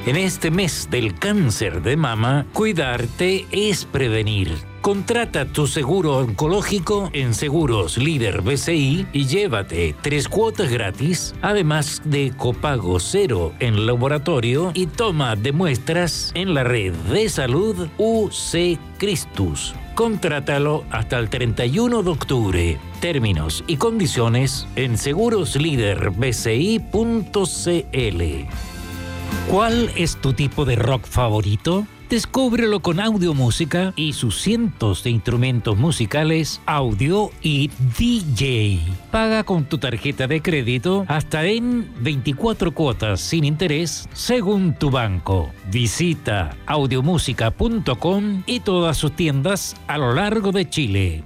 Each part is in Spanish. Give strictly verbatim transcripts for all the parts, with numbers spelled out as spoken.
En este mes del cáncer de mama, cuidarte es prevenir. Contrata tu seguro oncológico en Seguros Líder B C I y llévate tres cuotas gratis, además de copago cero en laboratorio y toma de muestras en la red de salud U C Christus. Contrátalo hasta el treinta y uno de octubre. Términos y condiciones en seguros líder b c i punto c l. ¿Cuál es tu tipo de rock favorito? Descúbrelo con Audiomúsica y sus cientos de instrumentos musicales, audio y D J. Paga con tu tarjeta de crédito hasta en veinticuatro cuotas sin interés según tu banco. Visita audiomúsica punto com y todas sus tiendas a lo largo de Chile.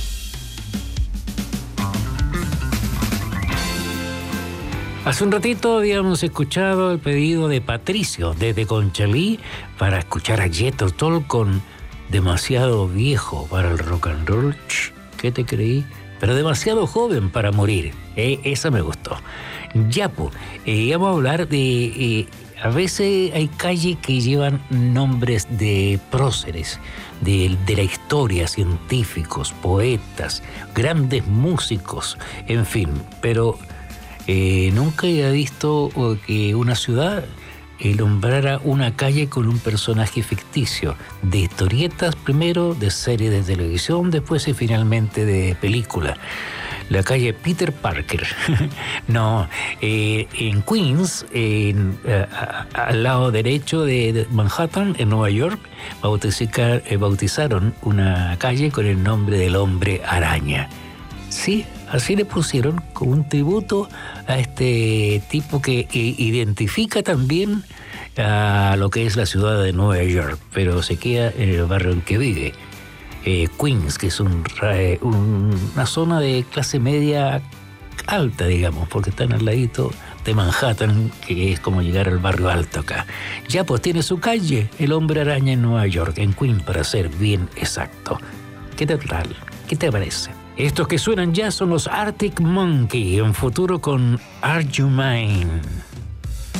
Hace un ratito habíamos escuchado el pedido de Patricio desde Conchalí para escuchar a Jethro Tull con Demasiado viejo para el rock and roll. Ch, ¿qué te creí? Pero demasiado joven para morir. Eh, esa me gustó. Ya, pues, eh, vamos a hablar de... Eh, a veces hay calles que llevan nombres de próceres, de, de la historia, científicos, poetas, grandes músicos, en fin, pero... Eh, nunca había visto que una ciudad eh, nombrara una calle con un personaje ficticio, de historietas primero, de serie de televisión, después y finalmente de película. La calle Peter Parker. No, eh, en Queens, en, eh, a, a, al lado derecho de, de Manhattan, en Nueva York, bautizicar, eh, bautizaron una calle con el nombre del Hombre Araña. Sí, así le pusieron como un tributo a este tipo que eh, identifica también a lo que es la ciudad de Nueva York, pero se queda en el barrio en que vive. Eh, Queens, que es un, eh, un, una zona de clase media alta, digamos, porque están al ladito de Manhattan, que es como llegar al barrio alto acá. Ya pues tiene su calle, el Hombre Araña en Nueva York, en Queens para ser bien exacto. ¿Qué tal? ¿Qué te parece? Estos que suenan ya son los Arctic Monkey, en futuro con Are You Mine.